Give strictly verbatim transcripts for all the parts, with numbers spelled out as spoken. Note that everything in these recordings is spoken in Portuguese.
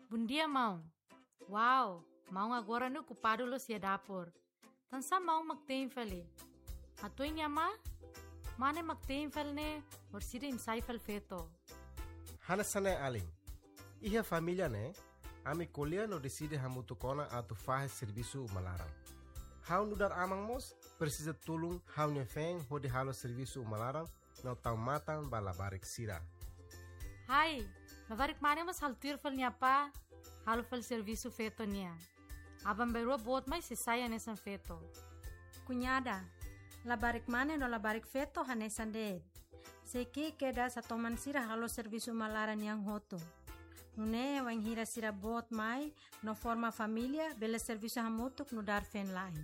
Bom dia, Mau. Uau, Mau agora no ocupado lo sia dapur. Tansa Mau magtein fali. Atoy niya ma? Mane magtein fal ne, orsida insay fal feto. Hanasane aling. Iha família ne, ami kolia no decide hamutu kona atu fahe serviço malarang. Hau nudar amang mos, precisa tulung hau nefeng hodi halo serviço malarang no tau matang balabarik sira. Hai, labarik mane mas haltir fal niya pa, halo fal serviço feto niya. Abang beru bot mai sisaya nesan feto. Cunhada, labarik mane no labarik feto hanesan de. Seki keda sa toman sira halo serviço malaran yang hoto. Nune wang hira sira bot mai no forma família bela serviço hamutuk no dar fen lain.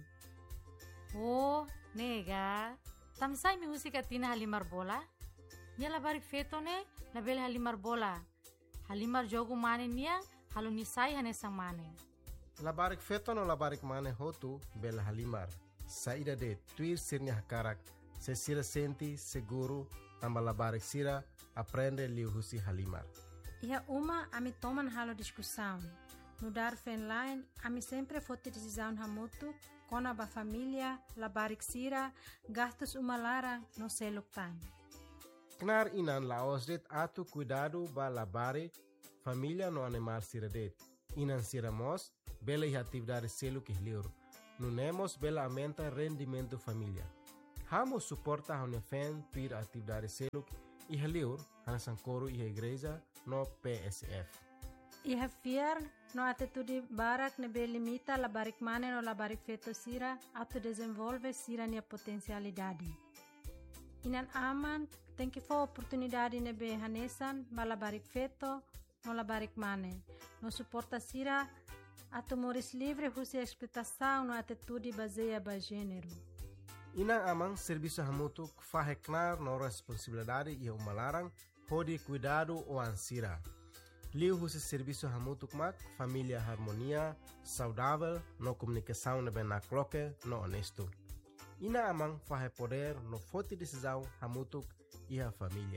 Oh, nega. Tamsay mi musika tina halimar bola? Nia labarik feto ne, na bela halimar bola. Halimar jogo mane nia, halo nisay hanesang mane. Labarik feto no labarik mane hotu bela halimar. Saída de tuir sirnya hakarak, se sira senti seguro, tamba labarik sira, aprende liu husi halimar. Iha uma ami toman halo discussão. No dar fen line, ami sempre fote decisão hamutuk, kona ba família, labarik sira, gastos uma lara no seluk time. Knar inan laos det atu cuidado ba labare, família no animal sira det. Inan sira mos, bela iha atividade seluk ihliur. Nunemos bela aumenta rendimento família. Hamo suporta hone fen tuir atividade seluk ihliur, hanasan coro iha igreja no P S F. Iha fiar no atitude barak ne be limita labarik mane no labarik feto sira atu desenvolve sira nia potencialidade. Inan aman tem que for oportunidade ne be hanesan ba labarik feto no labarik mane. No suporta sira atu moris livre husi explicação no atitude baseia ba gênero. Inang amang serviço hamutuk faheknar no responsabilidade e umalarang hodi cuidado o ansira. Liu husi serviço hamutuk mak família harmonia, saudável, no comunicação ne ben nakloke, no honesto. Ina amang fahe poder no forte decisão hamutuk e a família.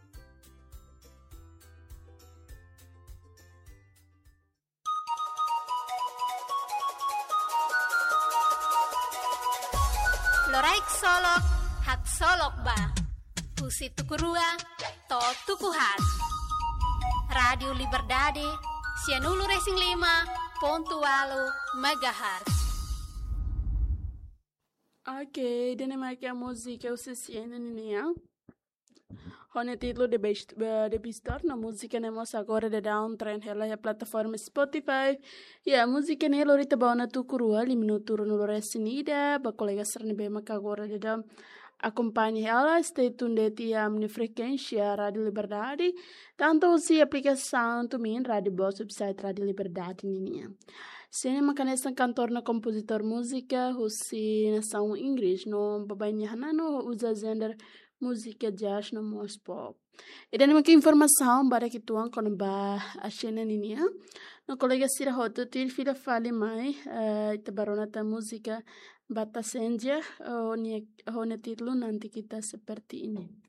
Loraik solok, hak solok ba. Husi tukurua, to tukuhat. Radio Liberdade, Cianulu Racing lima, pontualo, megahertz. Ok, denema que a música é o C C N, né? Hone título de best de pistor na música nemos agora de downtrend ela é a plataforma Spotify e a música nela ahorita bona tu curua li minuto no resinida ba colega serne be maka agora de dam acompanhe ela stay tunde tia mni frequência Radio Liberdade tanto se aplicação também Radio Boss website Radio Liberdade ninia sene makanesa cantor na compositor música husi nação inglês no babanya hanano usa gender música jazz no mos pop. E daí uma informação para que tuan quando ba a cena ninia. No colega sira hoto til filha fale mai uh, ita barona ta música bata senja o ni o ne título nanti kita seperti ini.